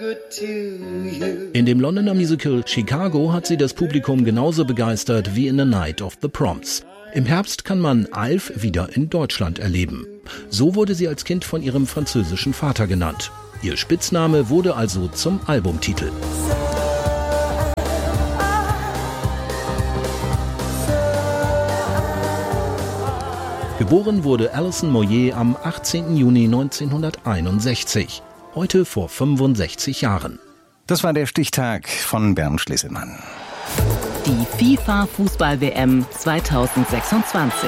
In dem Londoner Musical Chicago hat sie das Publikum genauso begeistert wie in The Night of the Proms. Im Herbst kann man Alf wieder in Deutschland erleben. So wurde sie als Kind von ihrem französischen Vater genannt. Ihr Spitzname wurde also zum Albumtitel. Geboren wurde Alison Moyet am 18. Juni 1961. Heute vor 65 Jahren. Das war der Stichtag von Bernd Schlisselmann. Die FIFA-Fußball-WM 2026.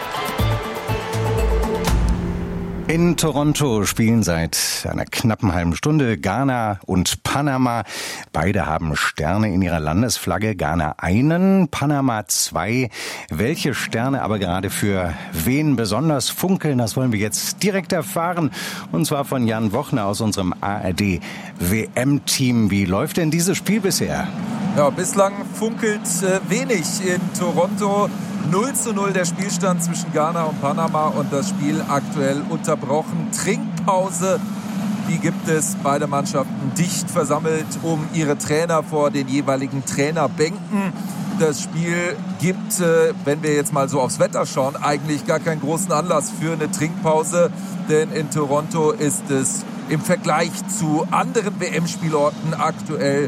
In Toronto spielen seit einer knappen halben Stunde Ghana und Panama. Beide haben Sterne in ihrer Landesflagge. Ghana einen, Panama zwei. Welche Sterne aber gerade für wen besonders funkeln, das wollen wir jetzt direkt erfahren. Und zwar von Jan Wochner aus unserem ARD-WM-Team. Wie läuft denn dieses Spiel bisher? Ja, bislang funkelt wenig in Toronto. 0:0 der Spielstand zwischen Ghana und Panama und das Spiel aktuell unterbrochen. Trinkpause, die gibt es. Beide Mannschaften dicht versammelt um ihre Trainer vor den jeweiligen Trainerbänken. Das Spiel gibt, wenn wir jetzt mal so aufs Wetter schauen, eigentlich gar keinen großen Anlass für eine Trinkpause. Denn in Toronto ist es im Vergleich zu anderen WM-Spielorten aktuell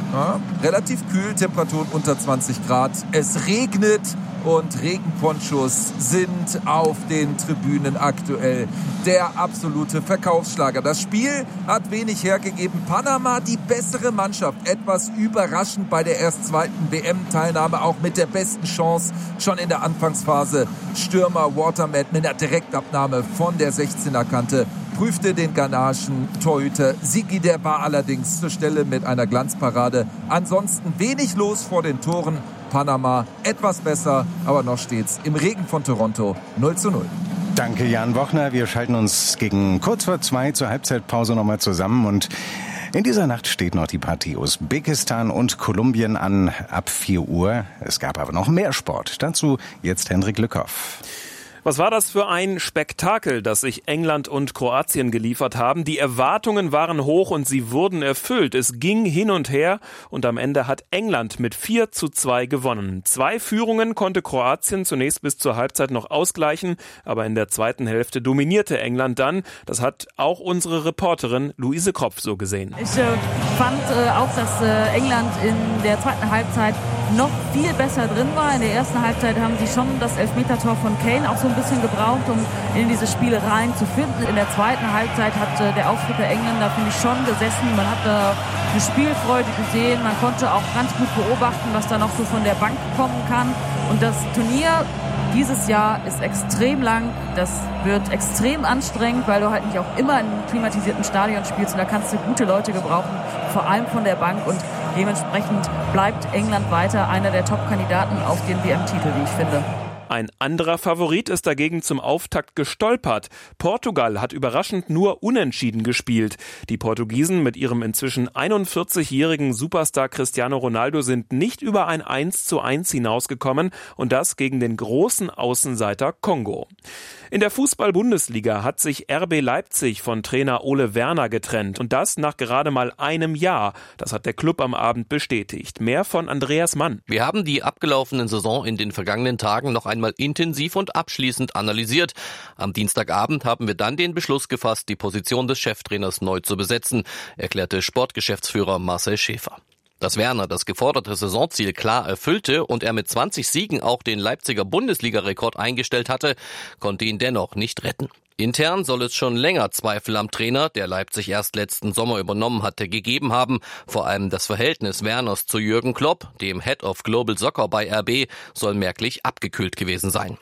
relativ kühl, Temperaturen unter 20 Grad. Es regnet und Regenponchos sind auf den Tribünen aktuell der absolute Verkaufsschlager. Das Spiel hat wenig hergegeben. Panama die bessere Mannschaft. Etwas überraschend bei der erst zweiten WM-Teilnahme, auch mit der besten Chance schon in der Anfangsphase. Stürmer Waterman mit einer Direktabnahme von der 16er-Kante prüfte den ghanaischen Torhüter Sigi, der war allerdings zur Stelle mit einer Glanzparade. Ansonsten wenig los vor den Toren. Panama etwas besser, aber noch stets im Regen von Toronto 0:0. Danke, Jan Wochner. Wir schalten uns gegen kurz vor 2 zur Halbzeitpause nochmal zusammen. Und in dieser Nacht steht noch die Partie Usbekistan und Kolumbien an ab 4 Uhr. Es gab aber noch mehr Sport. Dazu jetzt Hendrik Lückhoff. Was war das für ein Spektakel, das sich England und Kroatien geliefert haben? Die Erwartungen waren hoch und sie wurden erfüllt. Es ging hin und her und am Ende hat England mit 4:2 gewonnen. 2 Führungen konnte Kroatien zunächst bis zur Halbzeit noch ausgleichen, aber in der zweiten Hälfte dominierte England dann. Das hat auch unsere Reporterin Luise Kropf so gesehen. Ich fand auch, dass England in der zweiten Halbzeit noch viel besser drin war. In der ersten Halbzeit haben sie schon das Elfmetertor von Kane auch so ein bisschen gebraucht, um in diese Spiele reinzufinden. In der zweiten Halbzeit hat der Auftritt der Engländer, finde ich, schon gesessen. Man hat eine Spielfreude gesehen. Man konnte auch ganz gut beobachten, was da noch so von der Bank kommen kann. Und das Turnier dieses Jahr ist extrem lang. Das wird extrem anstrengend, weil du halt nicht auch immer in einem klimatisierten Stadion spielst. Und da kannst du gute Leute gebrauchen, vor allem von der Bank. Und dementsprechend bleibt England weiter einer der Top-Kandidaten auf den WM-Titel, wie ich finde. Ein anderer Favorit ist dagegen zum Auftakt gestolpert. Portugal hat überraschend nur unentschieden gespielt. Die Portugiesen mit ihrem inzwischen 41-jährigen Superstar Cristiano Ronaldo sind nicht über ein 1:1 hinausgekommen und das gegen den großen Außenseiter Kongo. In der Fußball-Bundesliga hat sich RB Leipzig von Trainer Ole Werner getrennt und das nach gerade mal einem Jahr. Das hat der Club am Abend bestätigt. Mehr von Andreas Mann. Wir haben die abgelaufene Saison in den vergangenen Tagen noch einmal intensiv und abschließend analysiert. Am Dienstagabend haben wir dann den Beschluss gefasst, die Position des Cheftrainers neu zu besetzen, erklärte Sportgeschäftsführer Marcel Schäfer. Dass Werner das geforderte Saisonziel klar erfüllte und er mit 20 Siegen auch den Leipziger Bundesliga-Rekord eingestellt hatte, konnte ihn dennoch nicht retten. Intern soll es schon länger Zweifel am Trainer, der Leipzig erst letzten Sommer übernommen hatte, gegeben haben. Vor allem das Verhältnis Werners zu Jürgen Klopp, dem Head of Global Soccer bei RB, soll merklich abgekühlt gewesen sein.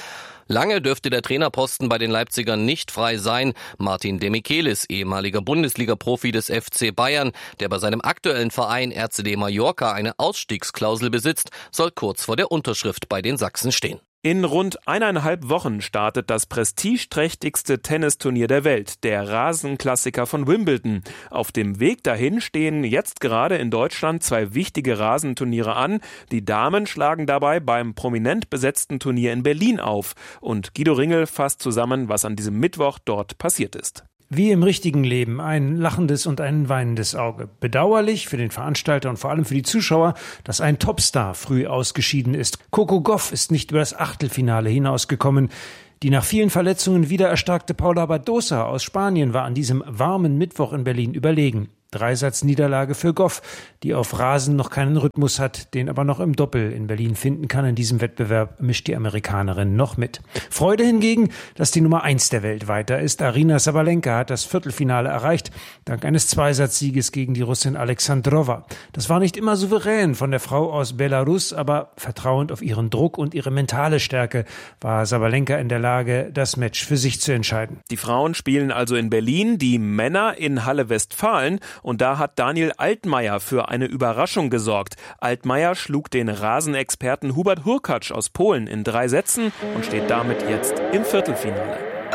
Lange dürfte der Trainerposten bei den Leipzigern nicht frei sein. Martin Demichelis, ehemaliger Bundesliga-Profi des FC Bayern, der bei seinem aktuellen Verein RCD Mallorca eine Ausstiegsklausel besitzt, soll kurz vor der Unterschrift bei den Sachsen stehen. In rund 1,5 Wochen startet das prestigeträchtigste Tennisturnier der Welt, der Rasenklassiker von Wimbledon. Auf dem Weg dahin stehen jetzt gerade in Deutschland 2 wichtige Rasenturniere an. Die Damen schlagen dabei beim prominent besetzten Turnier in Berlin auf. Und Guido Ringel fasst zusammen, was an diesem Mittwoch dort passiert ist. Wie im richtigen Leben, ein lachendes und ein weinendes Auge. Bedauerlich für den Veranstalter und vor allem für die Zuschauer, dass ein Topstar früh ausgeschieden ist. Coco Gauff ist nicht über das Achtelfinale hinausgekommen. Die nach vielen Verletzungen wieder erstarkte Paula Badosa aus Spanien war an diesem warmen Mittwoch in Berlin überlegen. Dreisatzniederlage für Gauff, die auf Rasen noch keinen Rhythmus hat, den aber noch im Doppel in Berlin finden kann. In diesem Wettbewerb mischt die Amerikanerin noch mit. Freude hingegen, dass die Nummer 1 der Welt weiter ist. Aryna Sabalenka hat das Viertelfinale erreicht, dank eines Zweisatzsieges gegen die Russin Alexandrova. Das war nicht immer souverän von der Frau aus Belarus, aber vertrauend auf ihren Druck und ihre mentale Stärke war Sabalenka in der Lage, das Match für sich zu entscheiden. Die Frauen spielen also in Berlin, die Männer in Halle Westfalen. Und da hat Daniel Altmaier für eine Überraschung gesorgt. Altmaier schlug den Rasenexperten Hubert Hurkacz aus Polen in 3 Sätzen und steht damit jetzt im Viertelfinale.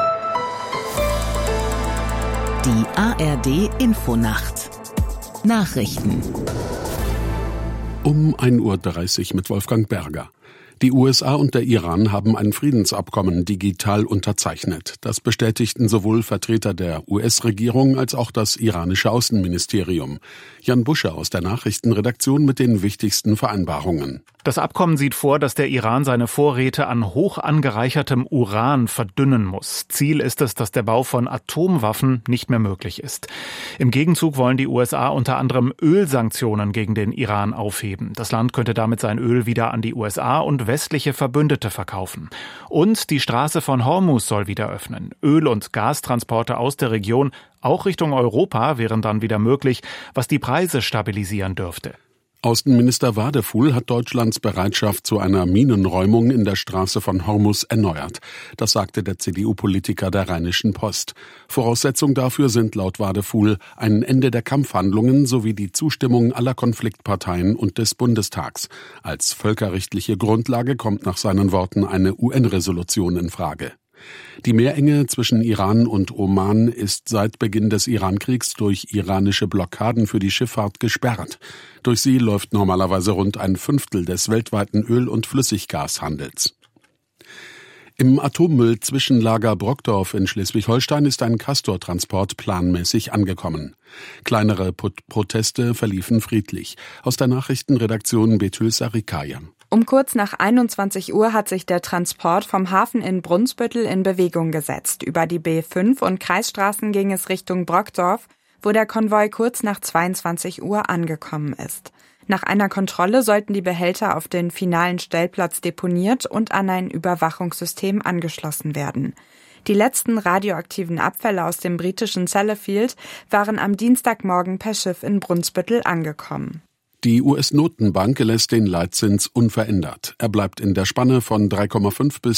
Die ARD Infonacht. Nachrichten. Um 1:30 Uhr mit Wolfgang Berger. Die USA und der Iran haben ein Friedensabkommen digital unterzeichnet. Das bestätigten sowohl Vertreter der US-Regierung als auch das iranische Außenministerium. Jan Busche aus der Nachrichtenredaktion mit den wichtigsten Vereinbarungen. Das Abkommen sieht vor, dass der Iran seine Vorräte an hoch angereichertem Uran verdünnen muss. Ziel ist es, dass der Bau von Atomwaffen nicht mehr möglich ist. Im Gegenzug wollen die USA unter anderem Ölsanktionen gegen den Iran aufheben. Das Land könnte damit sein Öl wieder an die USA und westliche Verbündete verkaufen. Und die Straße von Hormuz soll wieder öffnen. Öl- und Gastransporte aus der Region, auch Richtung Europa, wären dann wieder möglich, was die Preise stabilisieren dürfte. Außenminister Wadefuhl hat Deutschlands Bereitschaft zu einer Minenräumung in der Straße von Hormuz erneuert. Das sagte der CDU-Politiker der Rheinischen Post. Voraussetzung dafür sind laut Wadefuhl ein Ende der Kampfhandlungen sowie die Zustimmung aller Konfliktparteien und des Bundestags. Als völkerrechtliche Grundlage kommt nach seinen Worten eine UN-Resolution in Frage. Die Meerenge zwischen Iran und Oman ist seit Beginn des Irankriegs durch iranische Blockaden für die Schifffahrt gesperrt. Durch sie läuft normalerweise rund 1/5 des weltweiten Öl- und Flüssiggashandels. Im Atommüll-Zwischenlager Brockdorf in Schleswig-Holstein ist ein Castor-Transport planmäßig angekommen. Kleinere Proteste verliefen friedlich. Aus der Nachrichtenredaktion Betül Sarikaya. Um kurz nach 21 Uhr hat sich der Transport vom Hafen in Brunsbüttel in Bewegung gesetzt. Über die B5 und Kreisstraßen ging es Richtung Brockdorf, wo der Konvoi kurz nach 22 Uhr angekommen ist. Nach einer Kontrolle sollten die Behälter auf den finalen Stellplatz deponiert und an ein Überwachungssystem angeschlossen werden. Die letzten radioaktiven Abfälle aus dem britischen Sellafield waren am Dienstagmorgen per Schiff in Brunsbüttel angekommen. Die US-Notenbank lässt den Leitzins unverändert. Er bleibt in der Spanne von 3,5 bis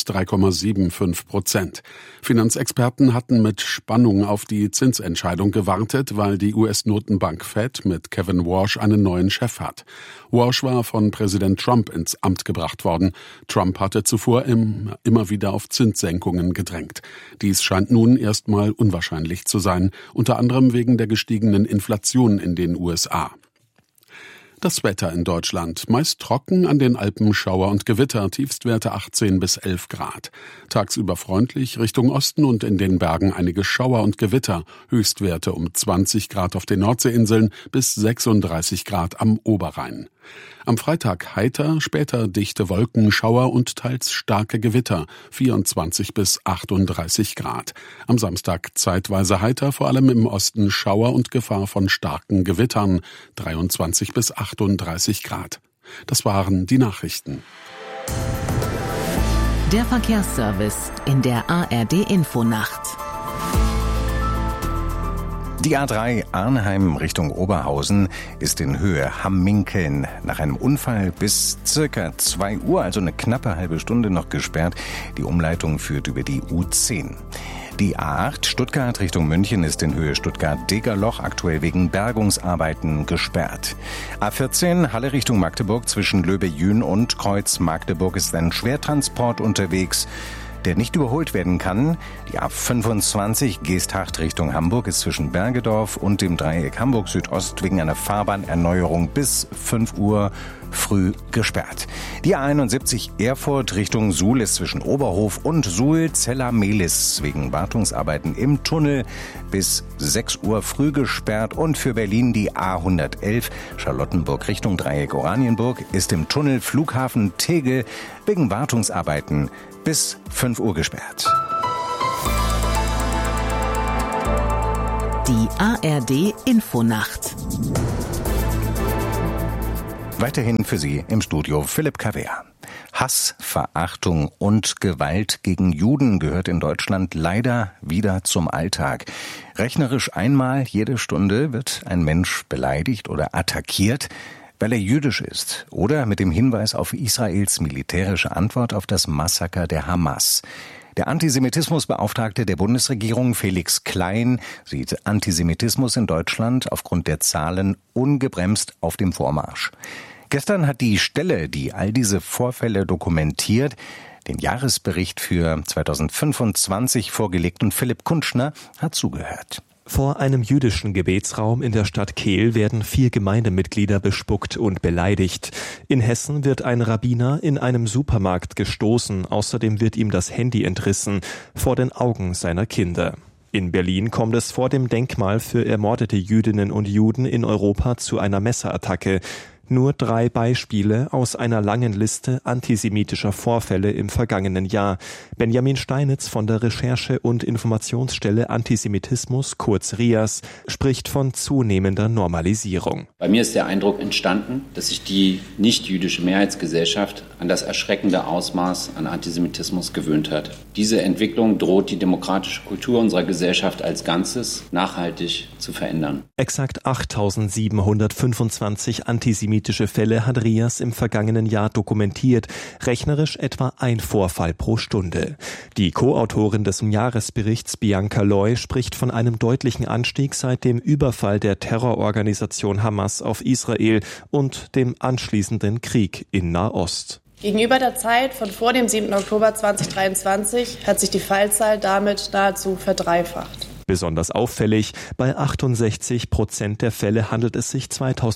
3,75%. Finanzexperten hatten mit Spannung auf die Zinsentscheidung gewartet, weil die US-Notenbank Fed mit Kevin Warsh einen neuen Chef hat. Warsh war von Präsident Trump ins Amt gebracht worden. Trump hatte zuvor immer wieder auf Zinssenkungen gedrängt. Dies scheint nun erstmal unwahrscheinlich zu sein, unter anderem wegen der gestiegenen Inflation in den USA. Das Wetter in Deutschland. Meist trocken, an den Alpen Schauer und Gewitter, Tiefstwerte 18 bis 11 Grad. Tagsüber freundlich, Richtung Osten und in den Bergen einige Schauer und Gewitter, Höchstwerte um 20 Grad auf den Nordseeinseln bis 36 Grad am Oberrhein. Am Freitag heiter, später dichte Wolken, Schauer und teils starke Gewitter, 24 bis 38 Grad. Am Samstag zeitweise heiter, vor allem im Osten Schauer und Gefahr von starken Gewittern, 23 bis 38 Grad. Das waren die Nachrichten. Der Verkehrsservice in der ARD Infonacht. Die A3 Arnheim Richtung Oberhausen ist in Höhe Hamminkeln nach einem Unfall bis circa 2 Uhr, also eine knappe halbe Stunde noch gesperrt. Die Umleitung führt über die U10. Die A8 Stuttgart Richtung München ist in Höhe Stuttgart-Degerloch aktuell wegen Bergungsarbeiten gesperrt. A14 Halle Richtung Magdeburg zwischen Löbe-Jühn und Kreuz Magdeburg ist ein Schwertransport unterwegs, der nicht überholt werden kann. Die A25 Geesthacht Richtung Hamburg ist zwischen Bergedorf und dem Dreieck Hamburg Südost wegen einer Fahrbahnerneuerung bis 5 Uhr früh gesperrt. Die A71 Erfurt Richtung Suhl ist zwischen Oberhof und Suhl-Zella-Mehlis wegen Wartungsarbeiten im Tunnel bis 6 Uhr früh gesperrt. Und für Berlin die A111 Charlottenburg Richtung Dreieck Oranienburg ist im Tunnel Flughafen Tegel wegen Wartungsarbeiten bis 5 Uhr gesperrt. Die ARD Infonacht. Weiterhin für Sie im Studio Philipp Kavea. Hass, Verachtung und Gewalt gegen Juden gehört in Deutschland leider wieder zum Alltag. Rechnerisch einmal jede Stunde wird ein Mensch beleidigt oder attackiert, weil er jüdisch ist oder mit dem Hinweis auf Israels militärische Antwort auf das Massaker der Hamas. Der Antisemitismusbeauftragte der Bundesregierung, Felix Klein, sieht Antisemitismus in Deutschland aufgrund der Zahlen ungebremst auf dem Vormarsch. Gestern hat die Stelle, die all diese Vorfälle dokumentiert, den Jahresbericht für 2025 vorgelegt und Philipp Kunschner hat zugehört. Vor einem jüdischen Gebetsraum in der Stadt Kehl werden 4 Gemeindemitglieder bespuckt und beleidigt. In Hessen wird ein Rabbiner in einem Supermarkt gestoßen. Außerdem wird ihm das Handy entrissen, vor den Augen seiner Kinder. In Berlin kommt es vor dem Denkmal für ermordete Jüdinnen und Juden in Europa zu einer Messerattacke. Nur 3 Beispiele aus einer langen Liste antisemitischer Vorfälle im vergangenen Jahr. Benjamin Steinitz von der Recherche- und Informationsstelle Antisemitismus, kurz RIAS, spricht von zunehmender Normalisierung. Bei mir ist der Eindruck entstanden, dass sich die nicht-jüdische Mehrheitsgesellschaft an das erschreckende Ausmaß an Antisemitismus gewöhnt hat. Diese Entwicklung droht die demokratische Kultur unserer Gesellschaft als Ganzes nachhaltig zu verändern. Exakt 8.725 antisemitische Fälle hat RIAS im vergangenen Jahr dokumentiert, rechnerisch etwa ein Vorfall pro Stunde. Die Co-Autorin des Jahresberichts Bianca Loy spricht von einem deutlichen Anstieg seit dem Überfall der Terrororganisation Hamas auf Israel und dem anschließenden Krieg in Nahost. Gegenüber der Zeit von vor dem 7. Oktober 2023 hat sich die Fallzahl damit nahezu verdreifacht. Besonders auffällig, bei 68% der Fälle handelt es sich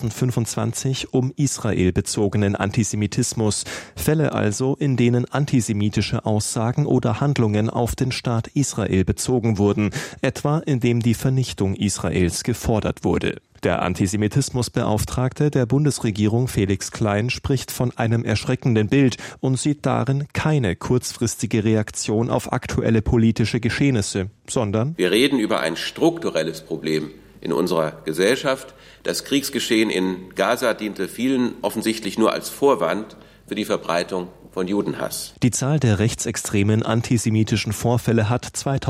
2025 um israelbezogenen Antisemitismus. Fälle also, in denen antisemitische Aussagen oder Handlungen auf den Staat Israel bezogen wurden, etwa indem die Vernichtung Israels gefordert wurde. Der Antisemitismusbeauftragte der Bundesregierung Felix Klein spricht von einem erschreckenden Bild und sieht darin keine kurzfristige Reaktion auf aktuelle politische Geschehnisse, sondern: Wir reden über ein strukturelles Problem in unserer Gesellschaft. Das Kriegsgeschehen in Gaza diente vielen offensichtlich nur als Vorwand für die Verbreitung von Judenhass. Die Zahl der rechtsextremen antisemitischen Vorfälle hat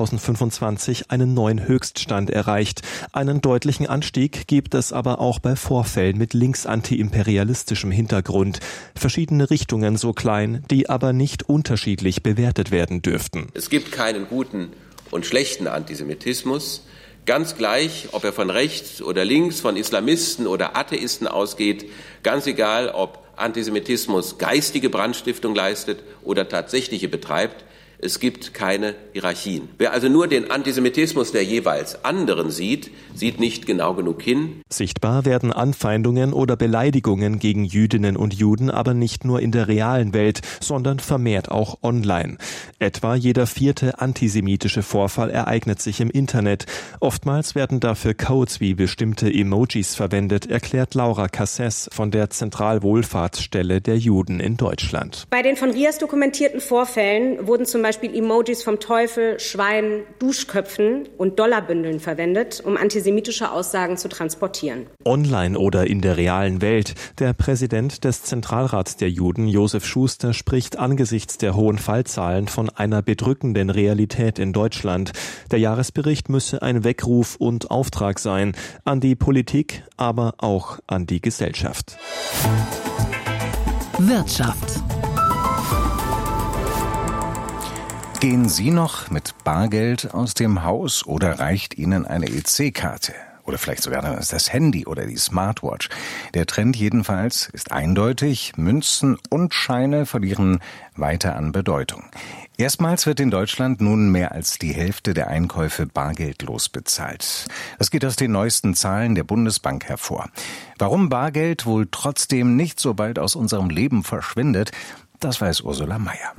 2025 einen neuen Höchststand erreicht. Einen deutlichen Anstieg gibt es aber auch bei Vorfällen mit linksantiimperialistischem Hintergrund. Verschiedene Richtungen so klein, die aber nicht unterschiedlich bewertet werden dürften. Es gibt keinen guten und schlechten Antisemitismus. Ganz gleich, ob er von rechts oder links, von Islamisten oder Atheisten ausgeht, ganz egal, ob Antisemitismus geistige Brandstiftung leistet oder tatsächliche betreibt, es gibt keine Hierarchien. Wer also nur den Antisemitismus der jeweils anderen sieht, sieht nicht genau genug hin. Sichtbar werden Anfeindungen oder Beleidigungen gegen Jüdinnen und Juden aber nicht nur in der realen Welt, sondern vermehrt auch online. Etwa jeder 4. antisemitische Vorfall ereignet sich im Internet. Oftmals werden dafür Codes wie bestimmte Emojis verwendet, erklärt Laura Casses von der Zentralwohlfahrtsstelle der Juden in Deutschland. Bei den von RIAS dokumentierten Vorfällen wurden zum Beispiel Emojis vom Teufel, Schweinen, Duschköpfen und Dollarbündeln verwendet, um antisemitische Aussagen zu transportieren. Online oder in der realen Welt. Der Präsident des Zentralrats der Juden, Josef Schuster, spricht angesichts der hohen Fallzahlen von einer bedrückenden Realität in Deutschland. Der Jahresbericht müsse ein Weckruf und Auftrag sein an die Politik, aber auch an die Gesellschaft. Wirtschaft. Gehen Sie noch mit Bargeld aus dem Haus oder reicht Ihnen eine EC-Karte? Oder vielleicht sogar das Handy oder die Smartwatch. Der Trend jedenfalls ist eindeutig. Münzen und Scheine verlieren weiter an Bedeutung. Erstmals wird in Deutschland nun mehr als die Hälfte der Einkäufe bargeldlos bezahlt. Das geht aus den neuesten Zahlen der Bundesbank hervor. Warum Bargeld wohl trotzdem nicht so bald aus unserem Leben verschwindet, das weiß Ursula Meier.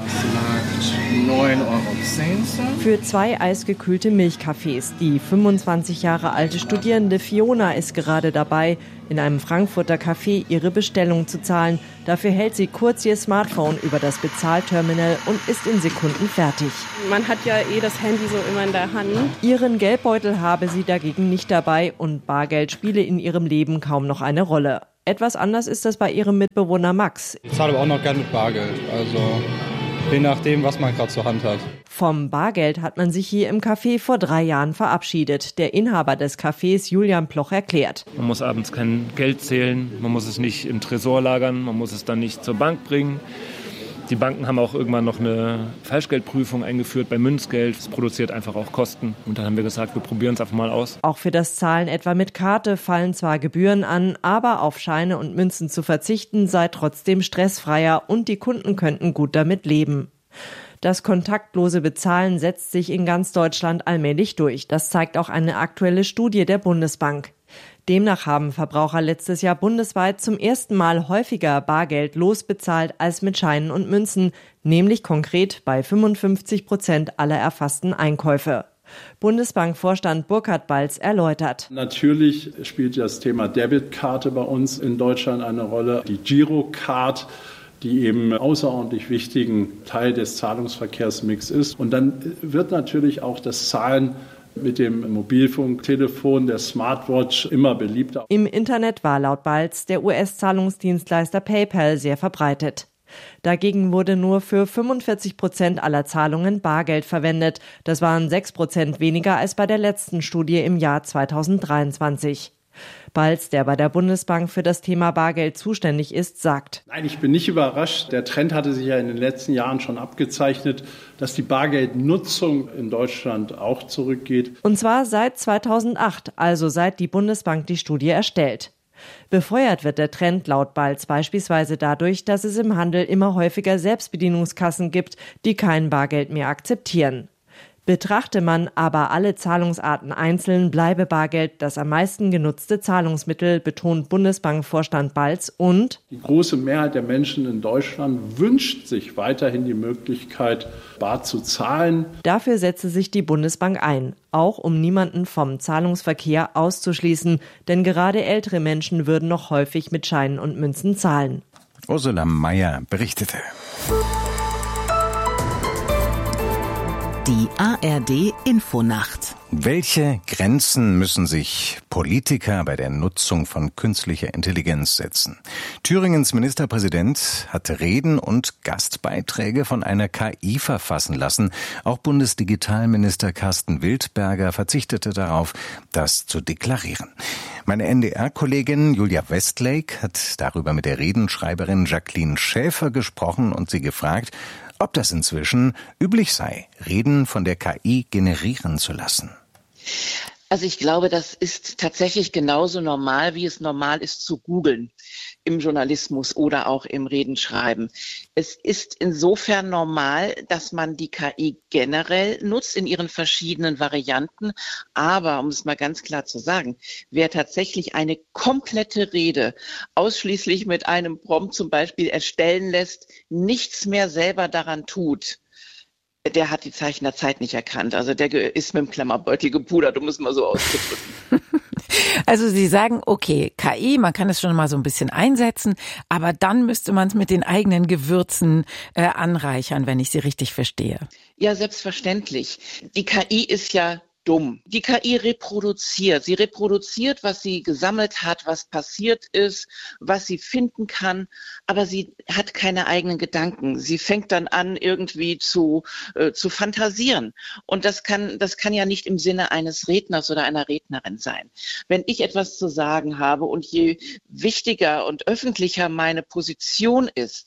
Das lag 9,10 €. Für 2 eisgekühlte Milchkaffees. Die 25 Jahre alte Studierende Fiona ist gerade dabei, in einem Frankfurter Café ihre Bestellung zu zahlen. Dafür hält sie kurz ihr Smartphone über das Bezahlterminal und ist in Sekunden fertig. Man hat ja das Handy so immer in der Hand. Ihren Geldbeutel habe sie dagegen nicht dabei und Bargeld spiele in ihrem Leben kaum noch eine Rolle. Etwas anders ist das bei ihrem Mitbewohner Max. Ich zahle aber auch noch gern mit Bargeld, also je nachdem, was man gerade zur Hand hat. Vom Bargeld hat man sich hier im Café vor 3 Jahren verabschiedet. Der Inhaber des Cafés, Julian Ploch, erklärt. Man muss abends kein Geld zählen, man muss es nicht im Tresor lagern, man muss es dann nicht zur Bank bringen. Die Banken haben auch irgendwann noch eine Falschgeldprüfung eingeführt bei Münzgeld. Das produziert einfach auch Kosten. Und dann haben wir gesagt, wir probieren es einfach mal aus. Auch für das Zahlen etwa mit Karte fallen zwar Gebühren an, aber auf Scheine und Münzen zu verzichten sei trotzdem stressfreier und die Kunden könnten gut damit leben. Das kontaktlose Bezahlen setzt sich in ganz Deutschland allmählich durch. Das zeigt auch eine aktuelle Studie der Bundesbank. Demnach haben Verbraucher letztes Jahr bundesweit zum ersten Mal häufiger Bargeld losbezahlt als mit Scheinen und Münzen, nämlich konkret bei 55% aller erfassten Einkäufe. Bundesbankvorstand Burkhard Balz erläutert. Natürlich spielt das Thema Debitkarte bei uns in Deutschland eine Rolle. Die Girocard, die eben außerordentlich wichtigen Teil des Zahlungsverkehrsmix ist. Und dann wird natürlich auch das Zahlen mit dem Mobilfunktelefon, der Smartwatch immer beliebter. Im Internet war laut Balz der US-Zahlungsdienstleister PayPal sehr verbreitet. Dagegen wurde nur für 45% aller Zahlungen Bargeld verwendet. Das waren 6% weniger als bei der letzten Studie im Jahr 2023. Balz, der bei der Bundesbank für das Thema Bargeld zuständig ist, sagt: Nein, ich bin nicht überrascht. Der Trend hatte sich ja in den letzten Jahren schon abgezeichnet, dass die Bargeldnutzung in Deutschland auch zurückgeht. Und zwar seit 2008, also seit die Bundesbank die Studie erstellt. Befeuert wird der Trend laut Balz beispielsweise dadurch, dass es im Handel immer häufiger Selbstbedienungskassen gibt, die kein Bargeld mehr akzeptieren. Betrachte man aber alle Zahlungsarten einzeln, bleibe Bargeld das am meisten genutzte Zahlungsmittel, betont Bundesbankvorstand Balz. Und die große Mehrheit der Menschen in Deutschland wünscht sich weiterhin die Möglichkeit, bar zu zahlen. Dafür setze sich die Bundesbank ein, auch um niemanden vom Zahlungsverkehr auszuschließen, denn gerade ältere Menschen würden noch häufig mit Scheinen und Münzen zahlen. Ursula Meier berichtete. Die ARD Infonacht. Welche Grenzen müssen sich Politiker bei der Nutzung von künstlicher Intelligenz setzen? Thüringens Ministerpräsident hat Reden und Gastbeiträge von einer KI verfassen lassen. Auch Bundesdigitalminister Carsten Wildberger verzichtete darauf, das zu deklarieren. Meine NDR-Kollegin Julia Westlake hat darüber mit der Redenschreiberin Jacqueline Schäfer gesprochen und sie gefragt, ob das inzwischen üblich sei, Reden von der KI generieren zu lassen. Also ich glaube, das ist tatsächlich genauso normal, wie es normal ist zu googeln im Journalismus oder auch im Redenschreiben. Es ist insofern normal, dass man die KI generell nutzt in ihren verschiedenen Varianten. Aber, um es mal ganz klar zu sagen, wer tatsächlich eine komplette Rede ausschließlich mit einem Prompt zum Beispiel erstellen lässt, nichts mehr selber daran tut, der hat die Zeichen der Zeit nicht erkannt. Also der ist mit dem Klemmerbeutel gepudert, um es mal so auszudrücken. Also Sie sagen, okay, KI, man kann es schon mal so ein bisschen einsetzen, aber dann müsste man es mit den eigenen Gewürzen anreichern, wenn ich Sie richtig verstehe. Ja, selbstverständlich. Die KI ist ja dumm. Die KI reproduziert. Sie reproduziert, was sie gesammelt hat, was passiert ist, was sie finden kann, aber sie hat keine eigenen Gedanken. Sie fängt dann an, irgendwie zu fantasieren. Und das kann ja nicht im Sinne eines Redners oder einer Rednerin sein. Wenn ich etwas zu sagen habe und je wichtiger und öffentlicher meine Position ist,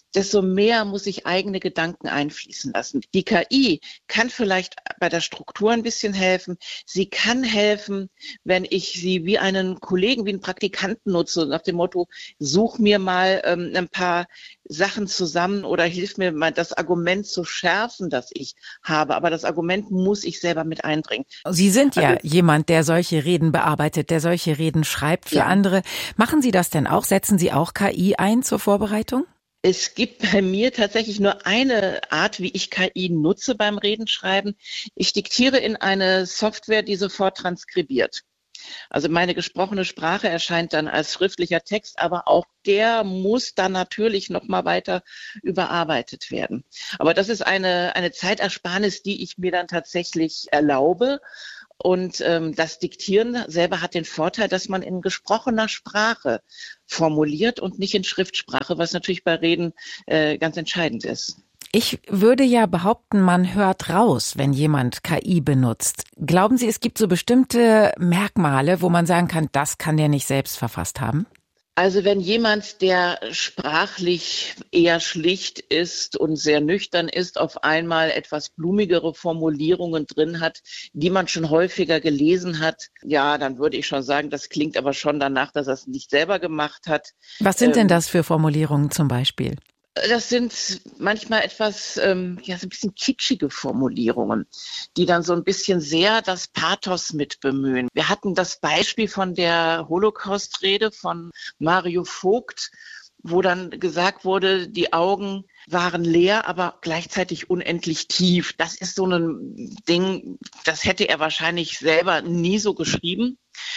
desto mehr muss ich eigene Gedanken einfließen lassen. Die KI kann vielleicht bei der Struktur ein bisschen helfen. Sie kann helfen, wenn ich sie wie einen Kollegen, wie einen Praktikanten nutze, nach dem Motto, such mir mal ein paar Sachen zusammen oder hilf mir mal, das Argument zu schärfen, das ich habe. Aber das Argument muss ich selber mit einbringen. Sie sind ja jemand, der solche Reden bearbeitet, der solche Reden schreibt für andere. Machen Sie das denn auch? Setzen Sie auch KI ein zur Vorbereitung? Es gibt bei mir tatsächlich nur eine Art, wie ich KI nutze beim Redenschreiben. Ich diktiere in eine Software, die sofort transkribiert. Also meine gesprochene Sprache erscheint dann als schriftlicher Text, aber auch der muss dann natürlich noch mal weiter überarbeitet werden. Aber das ist eine Zeitersparnis, die ich mir dann tatsächlich erlaube. Und das Diktieren selber hat den Vorteil, dass man in gesprochener Sprache formuliert und nicht in Schriftsprache, was natürlich bei Reden ganz entscheidend ist. Ich würde ja behaupten, man hört raus, wenn jemand KI benutzt. Glauben Sie, es gibt so bestimmte Merkmale, wo man sagen kann, das kann der nicht selbst verfasst haben? Also wenn jemand, der sprachlich eher schlicht ist und sehr nüchtern ist, auf einmal etwas blumigere Formulierungen drin hat, die man schon häufiger gelesen hat, ja, dann würde ich schon sagen, das klingt aber schon danach, dass er es nicht selber gemacht hat. Was sind denn das für Formulierungen zum Beispiel? Das sind manchmal etwas, so ein bisschen kitschige Formulierungen, die dann so ein bisschen sehr das Pathos mit bemühen. Wir hatten das Beispiel von der Holocaust-Rede von Mario Vogt, wo dann gesagt wurde, die Augen waren leer, aber gleichzeitig unendlich tief. Das ist so ein Ding, das hätte er wahrscheinlich selber nie so geschrieben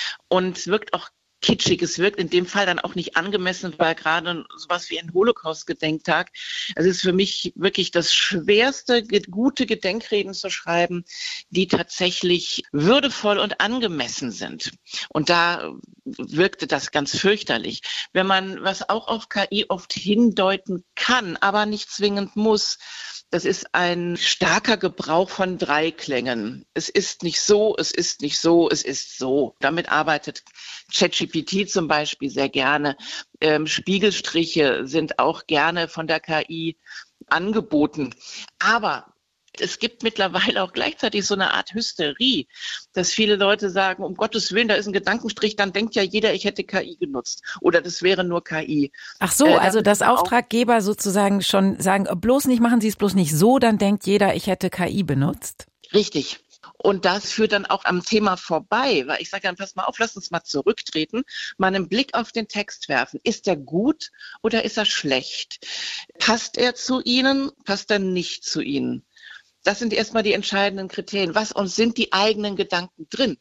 und wirkt auch kitschig. Es wirkt in dem Fall dann auch nicht angemessen, weil gerade sowas wie ein Holocaust-Gedenktag, es ist für mich wirklich das Schwerste, gute Gedenkreden zu schreiben, die tatsächlich würdevoll und angemessen sind. Und da wirkte das ganz fürchterlich. Wenn man, was auch auf KI oft hindeuten kann, aber nicht zwingend muss, das ist ein starker Gebrauch von Dreiklängen. Es ist nicht so, es ist nicht so, es ist so. Damit arbeitet ChatGPT zum Beispiel sehr gerne. Spiegelstriche sind auch gerne von der KI angeboten. Aber es gibt mittlerweile auch gleichzeitig so eine Art Hysterie, dass viele Leute sagen, um Gottes Willen, da ist ein Gedankenstrich, dann denkt ja jeder, ich hätte KI genutzt. Oder das wäre nur KI. Ach so, also dass Auftraggeber sozusagen schon sagen, bloß nicht, machen Sie es bloß nicht so, dann denkt jeder, ich hätte KI benutzt. Richtig. Und das führt dann auch am Thema vorbei, weil ich sage dann, pass mal auf, lass uns mal zurücktreten, mal einen Blick auf den Text werfen. Ist er gut oder ist er schlecht? Passt er zu Ihnen, passt er nicht zu Ihnen? Das sind erstmal die entscheidenden Kriterien. Was und sind die eigenen Gedanken drin?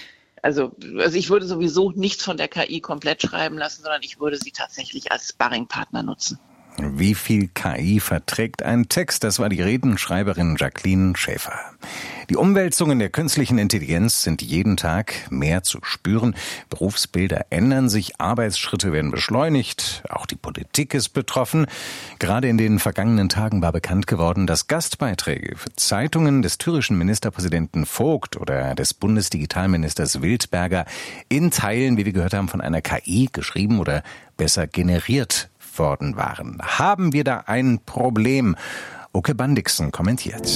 Also ich würde sowieso nichts von der KI komplett schreiben lassen, sondern ich würde sie tatsächlich als Sparringpartner nutzen. Wie viel KI verträgt ein Text? Das war die Redenschreiberin Jacqueline Schäfer. Die Umwälzungen der künstlichen Intelligenz sind jeden Tag mehr zu spüren. Berufsbilder ändern sich, Arbeitsschritte werden beschleunigt, auch die Politik ist betroffen. Gerade in den vergangenen Tagen war bekannt geworden, dass Gastbeiträge für Zeitungen des thürischen Ministerpräsidenten Vogt oder des Bundesdigitalministers Wildberger in Teilen, wie wir gehört haben, von einer KI geschrieben oder besser generiert worden waren. Haben wir da ein Problem? Oke Bandixen kommentiert.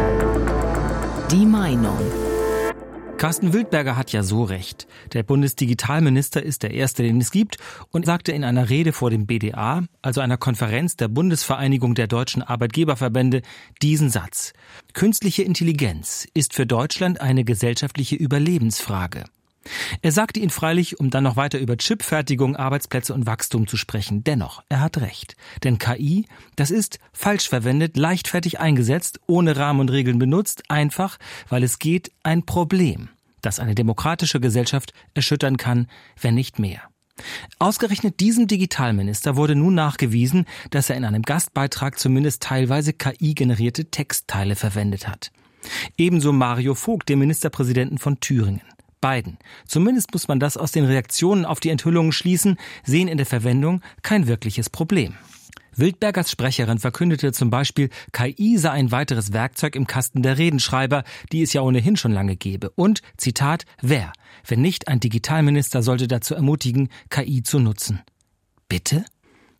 Die Meinung. Carsten Wildberger hat ja so recht. Der Bundesdigitalminister ist der erste, den es gibt, und sagte in einer Rede vor dem BDA, also einer Konferenz der Bundesvereinigung der deutschen Arbeitgeberverbände, diesen Satz: Künstliche Intelligenz ist für Deutschland eine gesellschaftliche Überlebensfrage. Er sagte ihn freilich, um dann noch weiter über Chipfertigung, Arbeitsplätze und Wachstum zu sprechen. Dennoch, er hat recht. Denn KI, das ist falsch verwendet, leichtfertig eingesetzt, ohne Rahmen und Regeln benutzt, einfach, weil es geht, ein Problem, das eine demokratische Gesellschaft erschüttern kann, wenn nicht mehr. Ausgerechnet diesem Digitalminister wurde nun nachgewiesen, dass er in einem Gastbeitrag zumindest teilweise KI-generierte Textteile verwendet hat. Ebenso Mario Vogt, dem Ministerpräsidenten von Thüringen. Beiden, zumindest muss man das aus den Reaktionen auf die Enthüllungen schließen, sehen in der Verwendung kein wirkliches Problem. Wildbergers Sprecherin verkündete zum Beispiel, KI sei ein weiteres Werkzeug im Kasten der Redenschreiber, die es ja ohnehin schon lange gäbe. Und, Zitat, wer, wenn nicht ein Digitalminister, sollte dazu ermutigen, KI zu nutzen. Bitte?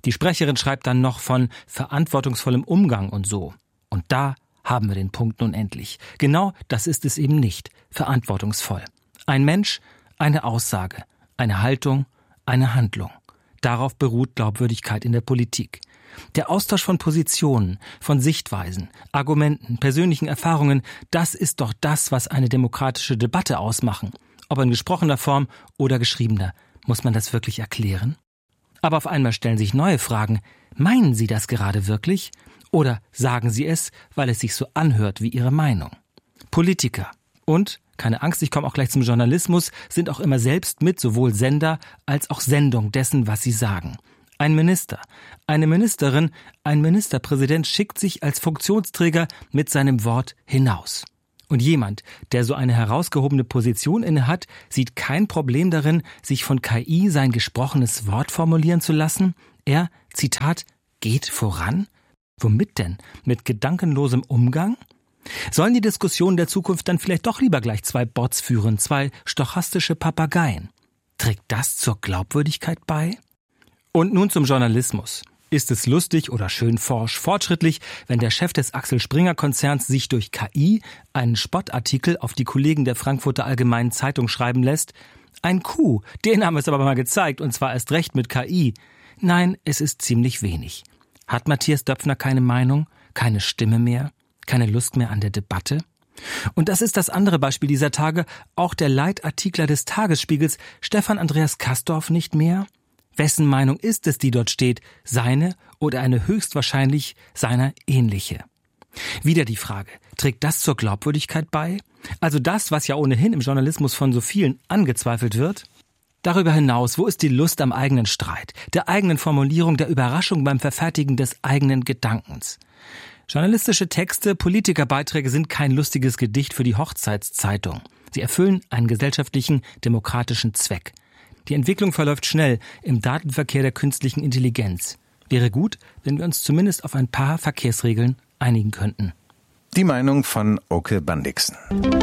Die Sprecherin schreibt dann noch von verantwortungsvollem Umgang und so. Und da haben wir den Punkt nun endlich. Genau das ist es eben nicht, verantwortungsvoll. Ein Mensch, eine Aussage, eine Haltung, eine Handlung. Darauf beruht Glaubwürdigkeit in der Politik. Der Austausch von Positionen, von Sichtweisen, Argumenten, persönlichen Erfahrungen, das ist doch das, was eine demokratische Debatte ausmachen. Ob in gesprochener Form oder geschriebener. Muss man das wirklich erklären? Aber auf einmal stellen sich neue Fragen. Meinen Sie das gerade wirklich? Oder sagen Sie es, weil es sich so anhört wie Ihre Meinung? Politiker und, keine Angst, ich komme auch gleich zum Journalismus, sind auch immer selbst mit sowohl Sender als auch Sendung dessen, was sie sagen. Ein Minister, eine Ministerin, ein Ministerpräsident schickt sich als Funktionsträger mit seinem Wort hinaus. Und jemand, der so eine herausgehobene Position innehat, sieht kein Problem darin, sich von KI sein gesprochenes Wort formulieren zu lassen. Er, Zitat, geht voran? Womit denn? Mit gedankenlosem Umgang? Sollen die Diskussionen der Zukunft dann vielleicht doch lieber gleich 2 Bots führen, 2 stochastische Papageien? Trägt das zur Glaubwürdigkeit bei? Und nun zum Journalismus. Ist es lustig oder schön forsch fortschrittlich, wenn der Chef des Axel Springer Konzerns sich durch KI einen Spottartikel auf die Kollegen der Frankfurter Allgemeinen Zeitung schreiben lässt? Ein Coup, den haben wir es aber mal gezeigt, und zwar erst recht mit KI. Nein, es ist ziemlich wenig. Hat Matthias Döpfner keine Meinung, keine Stimme mehr, keine Lust mehr an der Debatte? Und das ist das andere Beispiel dieser Tage, auch der Leitartikler des Tagesspiegels, Stefan Andreas Kastorf, nicht mehr? Wessen Meinung ist es, die dort steht? Seine oder eine höchstwahrscheinlich seiner ähnliche? Wieder die Frage, trägt das zur Glaubwürdigkeit bei? Also das, was ja ohnehin im Journalismus von so vielen angezweifelt wird? Darüber hinaus, wo ist die Lust am eigenen Streit, der eigenen Formulierung, der Überraschung beim Verfertigen des eigenen Gedankens? Journalistische Texte, Politikerbeiträge sind kein lustiges Gedicht für die Hochzeitszeitung. Sie erfüllen einen gesellschaftlichen, demokratischen Zweck. Die Entwicklung verläuft schnell im Datenverkehr der künstlichen Intelligenz. Wäre gut, wenn wir uns zumindest auf ein paar Verkehrsregeln einigen könnten. Die Meinung von Oke Bandixen.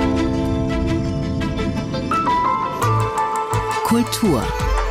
Kultur.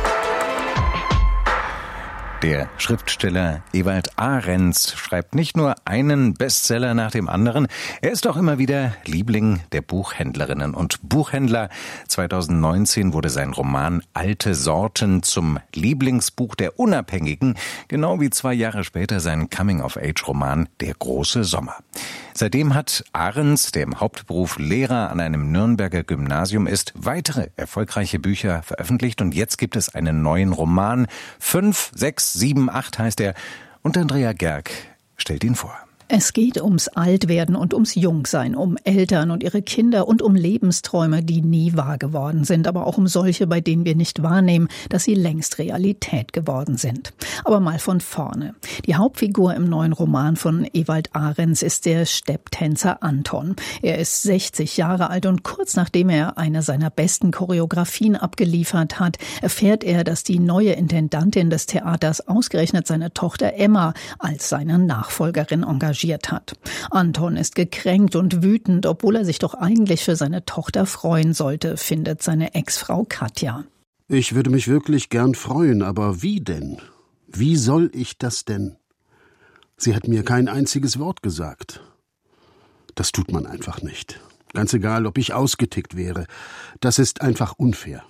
Der Schriftsteller Ewald Arentz schreibt nicht nur einen Bestseller nach dem anderen, er ist auch immer wieder Liebling der Buchhändlerinnen und Buchhändler. 2019 wurde sein Roman Alte Sorten zum Lieblingsbuch der Unabhängigen, genau wie 2 Jahre später sein Coming-of-Age-Roman Der große Sommer. Seitdem hat Arentz, der im Hauptberuf Lehrer an einem Nürnberger Gymnasium ist, weitere erfolgreiche Bücher veröffentlicht und jetzt gibt es einen neuen Roman. 5, 6, 7, 8 heißt er und Andrea Gerg stellt ihn vor. Es geht ums Altwerden und ums Jungsein, um Eltern und ihre Kinder und um Lebensträume, die nie wahr geworden sind, aber auch um solche, bei denen wir nicht wahrnehmen, dass sie längst Realität geworden sind. Aber mal von vorne. Die Hauptfigur im neuen Roman von Ewald Arentz ist der Stepptänzer Anton. Er ist 60 Jahre alt und kurz nachdem er eine seiner besten Choreografien abgeliefert hat, erfährt er, dass die neue Intendantin des Theaters ausgerechnet seine Tochter Emma als seine Nachfolgerin engagiert hat. Anton ist gekränkt und wütend, obwohl er sich doch eigentlich für seine Tochter freuen sollte, findet seine Ex-Frau Katja. Ich würde mich wirklich gern freuen, aber wie denn? Wie soll ich das denn? Sie hat mir kein einziges Wort gesagt. Das tut man einfach nicht. Ganz egal, ob ich ausgetickt wäre. Das ist einfach unfair.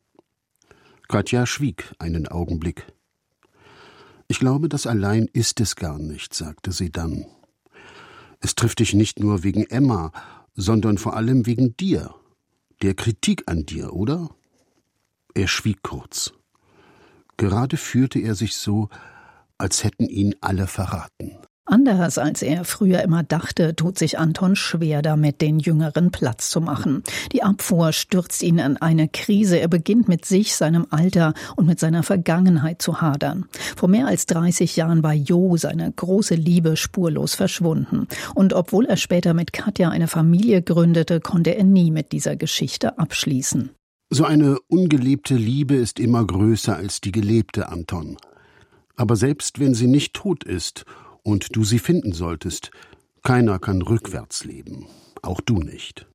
Katja schwieg einen Augenblick. Ich glaube, das allein ist es gar nicht, sagte sie dann. Es trifft dich nicht nur wegen Emma, sondern vor allem wegen dir, der Kritik an dir, oder? Er schwieg kurz. Gerade fühlte er sich so, als hätten ihn alle verraten. Anders als er früher immer dachte, tut sich Anton schwer damit, den Jüngeren Platz zu machen. Die Abfuhr stürzt ihn in eine Krise. Er beginnt mit sich, seinem Alter und mit seiner Vergangenheit zu hadern. Vor mehr als 30 Jahren war Jo, seine große Liebe, spurlos verschwunden. Und obwohl er später mit Katja eine Familie gründete, konnte er nie mit dieser Geschichte abschließen. So eine ungelebte Liebe ist immer größer als die gelebte, Anton. Aber selbst wenn sie nicht tot ist und du sie finden solltest, keiner kann rückwärts leben, auch du nicht.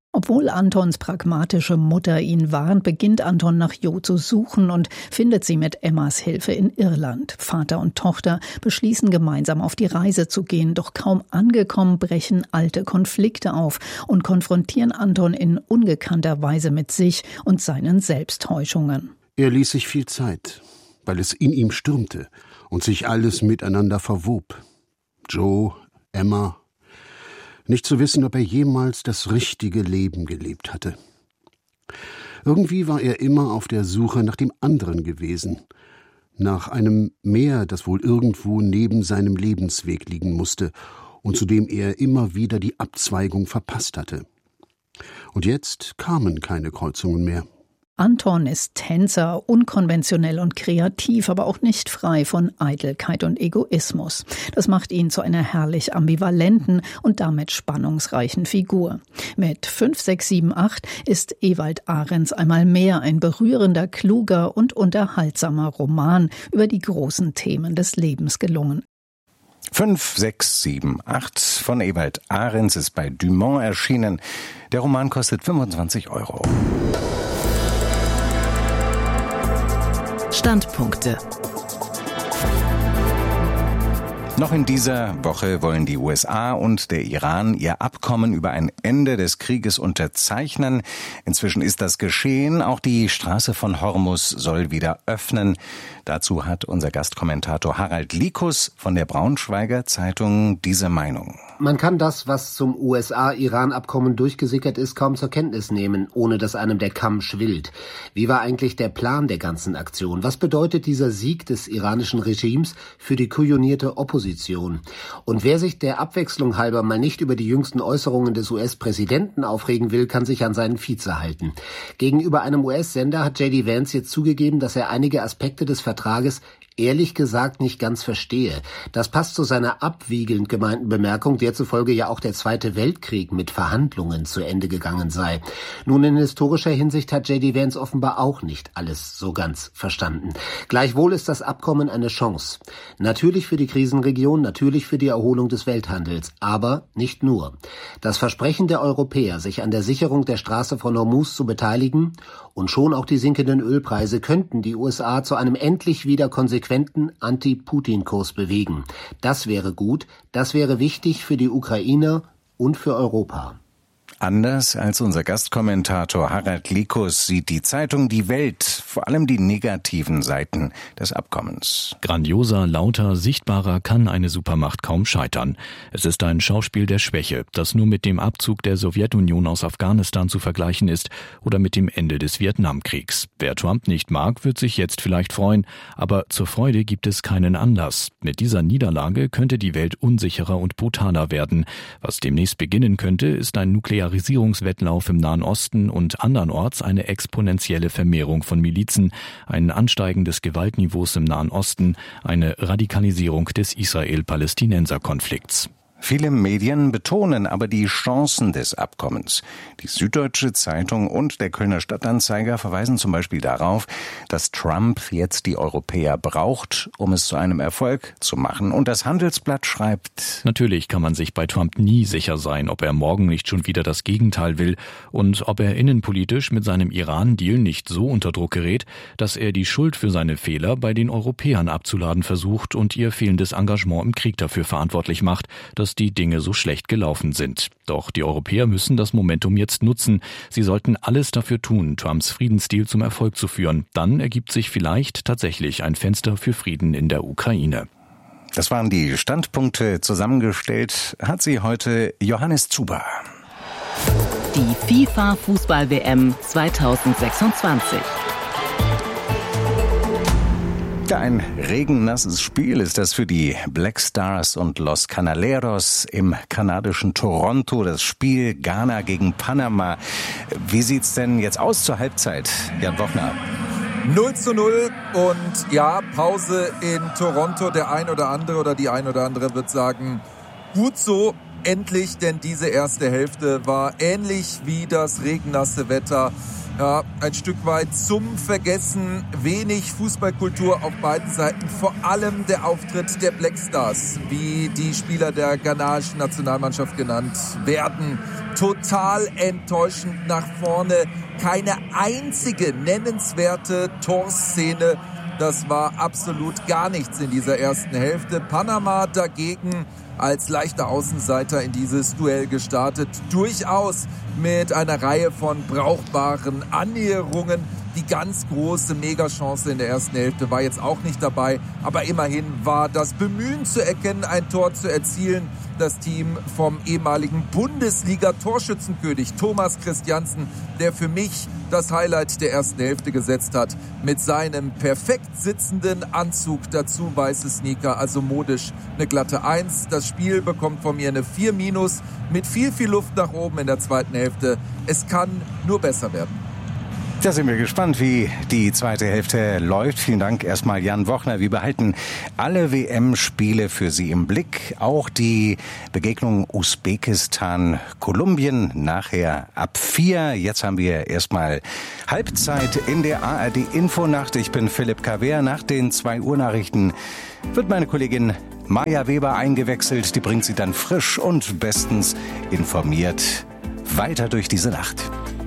Obwohl Antons pragmatische Mutter ihn warnt, beginnt Anton nach Jo zu suchen und findet sie mit Emmas Hilfe in Irland. Vater und Tochter beschließen gemeinsam auf die Reise zu gehen, doch kaum angekommen brechen alte Konflikte auf und konfrontieren Anton in ungekannter Weise mit sich und seinen Selbsttäuschungen. Er ließ sich viel Zeit, weil es in ihm stürmte und sich alles miteinander verwob. Joe, Emma, nicht zu wissen, ob er jemals das richtige Leben gelebt hatte. Irgendwie war er immer auf der Suche nach dem anderen gewesen, nach einem Meer, das wohl irgendwo neben seinem Lebensweg liegen musste und zu dem er immer wieder die Abzweigung verpasst hatte. Und jetzt kamen keine Kreuzungen mehr. Anton ist Tänzer, unkonventionell und kreativ, aber auch nicht frei von Eitelkeit und Egoismus. Das macht ihn zu einer herrlich ambivalenten und damit spannungsreichen Figur. Mit 5, 6, 7, 8 ist Ewald Ahrens einmal mehr ein berührender, kluger und unterhaltsamer Roman über die großen Themen des Lebens gelungen. 5, 6, 7, 8 von Ewald Ahrens ist bei Dumont erschienen. Der Roman kostet 25 €. Standpunkte. Noch in dieser Woche wollen die USA und der Iran ihr Abkommen über ein Ende des Krieges unterzeichnen. Inzwischen ist das geschehen. Auch die Straße von Hormuz soll wieder öffnen. Dazu hat unser Gastkommentator Harald Likus von der Braunschweiger Zeitung diese Meinung. Man kann das, was zum USA-Iran-Abkommen durchgesickert ist, kaum zur Kenntnis nehmen, ohne dass einem der Kamm schwillt. Wie war eigentlich der Plan der ganzen Aktion? Was bedeutet dieser Sieg des iranischen Regimes für die kujonierte Opposition? Und wer sich der Abwechslung halber mal nicht über die jüngsten Äußerungen des US-Präsidenten aufregen will, kann sich an seinen Vize halten. Gegenüber einem US-Sender hat J.D. Vance jetzt zugegeben, dass er einige Aspekte des Vertrages ehrlich gesagt nicht ganz verstehe. Das passt zu seiner abwiegelnd gemeinten Bemerkung, der zufolge ja auch der Zweite Weltkrieg mit Verhandlungen zu Ende gegangen sei. Nun, in historischer Hinsicht hat J.D. Vance offenbar auch nicht alles so ganz verstanden. Gleichwohl ist das Abkommen eine Chance. Natürlich für die Krisenregion, natürlich für die Erholung des Welthandels, aber nicht nur. Das Versprechen der Europäer, sich an der Sicherung der Straße von Hormuz zu beteiligen und schon auch die sinkenden Ölpreise könnten die USA zu einem endlich wieder konsequenten Anti-Putin-Kurs bewegen. Das wäre gut, das wäre wichtig für die Ukrainer und für Europa. Anders als unser Gastkommentator Harald Likus sieht die Zeitung Die Welt vor allem die negativen Seiten des Abkommens. Grandioser, lauter, sichtbarer kann eine Supermacht kaum scheitern. Es ist ein Schauspiel der Schwäche, das nur mit dem Abzug der Sowjetunion aus Afghanistan zu vergleichen ist oder mit dem Ende des Vietnamkriegs. Wer Trump nicht mag, wird sich jetzt vielleicht freuen, aber zur Freude gibt es keinen Anlass. Mit dieser Niederlage könnte die Welt unsicherer und brutaler werden. Was demnächst beginnen könnte, ist ein Nuklearisierungswettlauf im Nahen Osten und andernorts eine exponentielle Vermehrung von Milizen, ein Ansteigen des Gewaltniveaus im Nahen Osten, eine Radikalisierung des Israel-Palästinenser-Konflikts. Viele Medien betonen aber die Chancen des Abkommens. Die Süddeutsche Zeitung und der Kölner Stadtanzeiger verweisen zum Beispiel darauf, dass Trump jetzt die Europäer braucht, um es zu einem Erfolg zu machen. Und das Handelsblatt schreibt: Natürlich kann man sich bei Trump nie sicher sein, ob er morgen nicht schon wieder das Gegenteil will und ob er innenpolitisch mit seinem Iran-Deal nicht so unter Druck gerät, dass er die Schuld für seine Fehler bei den Europäern abzuladen versucht und ihr fehlendes Engagement im Krieg dafür verantwortlich macht, dass die Dinge so schlecht gelaufen sind. Doch die Europäer müssen das Momentum jetzt nutzen. Sie sollten alles dafür tun, Trumps Friedensdeal zum Erfolg zu führen. Dann ergibt sich vielleicht tatsächlich ein Fenster für Frieden in der Ukraine. Das waren die Standpunkte. Zusammengestellt hat sie heute Johannes Zuber. Die FIFA-Fußball-WM 2026. Ein regennasses Spiel ist das für die Black Stars und Los Canaleros im kanadischen Toronto. Das Spiel Ghana gegen Panama. Wie sieht's denn jetzt aus zur Halbzeit, Jan Bochner? 0:0 und ja, Pause in Toronto. Der ein oder andere oder die ein oder andere wird sagen, gut so. endlich, denn diese erste Hälfte war ähnlich wie das regennasse Wetter. Ja, ein Stück weit zum Vergessen, wenig Fußballkultur auf beiden Seiten, vor allem der Auftritt der Blackstars, wie die Spieler der ghanaischen Nationalmannschaft genannt werden. Total enttäuschend nach vorne, keine einzige nennenswerte Torszene. Das war absolut gar nichts in dieser ersten Hälfte. Panama dagegen als leichter Außenseiter in dieses Duell gestartet. Durchaus mit einer Reihe von brauchbaren Annäherungen. Die ganz große Megachance in der ersten Hälfte war jetzt auch nicht dabei. Aber immerhin war das Bemühen zu erkennen, ein Tor zu erzielen. Das Team vom ehemaligen Bundesliga-Torschützenkönig Thomas Christiansen, der für mich das Highlight der ersten Hälfte gesetzt hat. Mit seinem perfekt sitzenden Anzug, dazu weiße Sneaker, also modisch eine glatte 1. Das Spiel bekommt von mir eine 4- mit viel Luft nach oben in der zweiten Hälfte. Es kann nur besser werden. Da sind wir gespannt, wie die zweite Hälfte läuft. Vielen Dank erstmal Jan Wochner. Wir behalten alle WM-Spiele für Sie im Blick. Auch die Begegnung Usbekistan-Kolumbien nachher ab 4. Jetzt haben wir erstmal Halbzeit in der ARD-Infonacht. Ich bin Philipp Kaver. Nach den 2 Uhr Nachrichten wird meine Kollegin Maja Weber eingewechselt. Die bringt Sie dann frisch und bestens informiert weiter durch diese Nacht.